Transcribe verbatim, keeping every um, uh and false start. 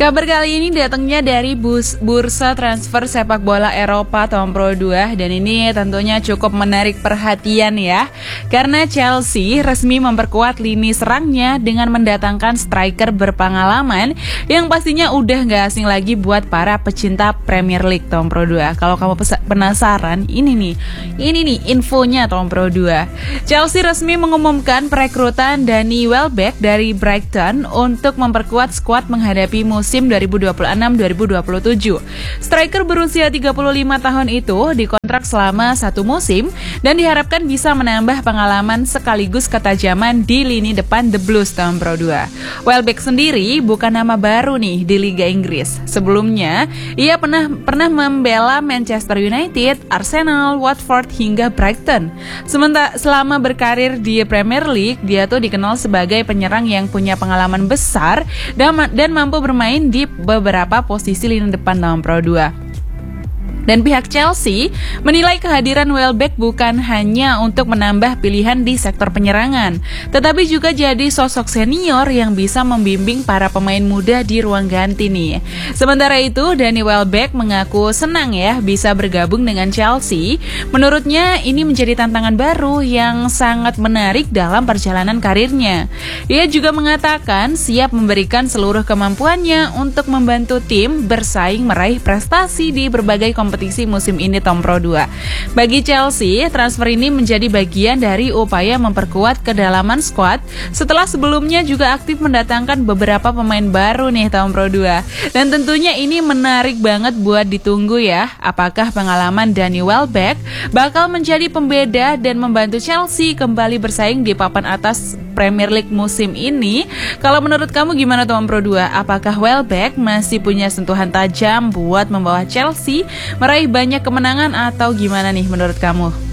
Kabar kali ini datangnya dari bus, bursa transfer sepak bola Eropa tahun Pro dua dan ini tentunya cukup menarik perhatian ya. Karena Chelsea resmi memperkuat lini serangnya dengan mendatangkan striker berpengalaman yang pastinya udah gak asing lagi buat para pecinta Premier League tahun Pro dua. Kalau kamu penasaran, ini nih, ini nih infonya tahun Pro dua. Chelsea resmi mengumumkan perekrutan Danny Welbeck dari Brighton untuk memperkuat skuad menghadapi musim dua ribu dua puluh enam dua ribu dua puluh tujuh. Striker berusia tiga puluh lima tahun itu dikontrak selama satu musim dan diharapkan bisa menambah pengalaman sekaligus ketajaman di lini depan The Blues tahun Pro dua. Welbeck sendiri bukan nama baru nih di Liga Inggris. Sebelumnya, ia pernah pernah membela Manchester United, Arsenal, Watford hingga Brighton. Sementara selama berkarir di Premier League, dia tuh dikenal sebagai penyerang yang punya pengalaman besar dan, dan mampu bermain di beberapa posisi lini depan dalam Pro dua. Dan pihak Chelsea menilai kehadiran Welbeck bukan hanya untuk menambah pilihan di sektor penyerangan, tetapi juga jadi sosok senior yang bisa membimbing para pemain muda di ruang ganti nih. Sementara itu, Danny Welbeck mengaku senang ya bisa bergabung dengan Chelsea. Menurutnya ini menjadi tantangan baru yang sangat menarik dalam perjalanan karirnya. Ia juga mengatakan siap memberikan seluruh kemampuannya untuk membantu tim bersaing meraih prestasi di berbagai kompetisi kompetisi musim ini tahun Pro dua. Bagi Chelsea, transfer ini menjadi bagian dari upaya memperkuat kedalaman skuad setelah sebelumnya juga aktif mendatangkan beberapa pemain baru nih tahun Pro dua. Dan tentunya ini menarik banget buat ditunggu ya. Apakah pengalaman Danny Welbeck bakal menjadi pembeda dan membantu Chelsea kembali bersaing di papan atas Premier League musim ini? Kalau menurut kamu gimana tahun Pro dua? Apakah Welbeck masih punya sentuhan tajam buat membawa Chelsea meraih banyak kemenangan atau gimana nih menurut kamu?